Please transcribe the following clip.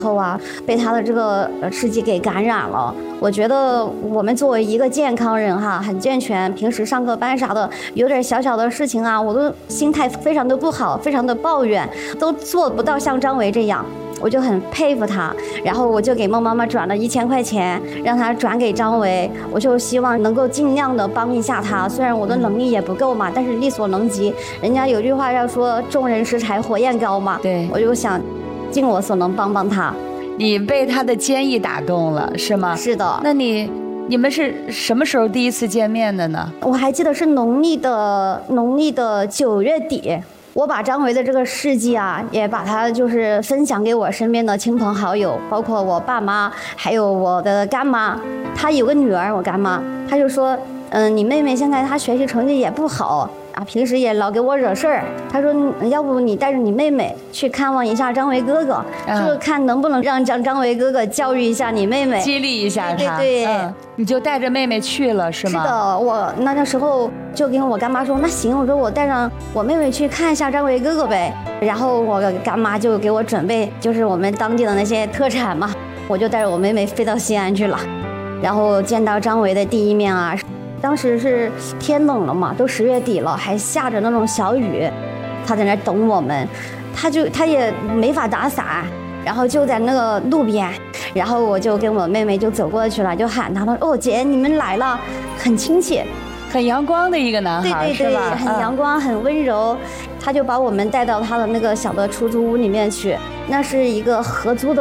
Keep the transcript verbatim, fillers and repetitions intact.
后啊，被他的这个事迹给感染了。我觉得我们作为一个健康人哈，很健全，平时上课班啥的，有点小小的事情啊，我都心态非常的不好，非常的抱怨，都做不到像张维这样。我就很佩服他，然后我就给孟妈妈转了一千块钱，让他转给张维，我就希望能够尽量的帮一下他。虽然我的能力也不够嘛，但是力所能及。人家有句话要说众人拾柴火焰高嘛， 对， 我就想尽我所能帮帮他。 你被他的坚毅打动了，是吗？ 是的。 那你你们是什么时候第一次见面的呢？ 我还记得是农历的农历的九月底。我把张维的这个事迹啊，也把它就是分享给我身边的亲朋好友，包括我爸妈，还有我的干妈。她有个女儿，我干妈，她就说，嗯、呃，你妹妹现在她学习成绩也不好啊，平时也老给我惹事儿。她说，要不你带着你妹妹去看望一下张维哥哥，嗯、就是看能不能让张张维哥哥教育一下你妹妹， 激励一下她。 对对对。 嗯，你就带着妹妹去了是吗？ 是的，我那个时候就跟我干妈说，那行，我说我带上我妹妹去看一下张维哥哥呗。然后我干妈就给我准备就是我们当地的那些特产嘛，我就带着我妹妹飞到西安去了。然后见到张维的第一面啊，当时是天冷了嘛，都十月底了，还下着那种小雨，他在那等我们，他就他也没法打伞。然后就在那个路边，然后我就跟我妹妹就走过去了，就喊她，她说：“哦，姐，你们来了。”很亲切， 很阳光的一个男孩， 对对对， 是吧？ 很阳光，嗯、很温柔。他就把我们带到他的那个小的出租屋里面去，那是一个合租的。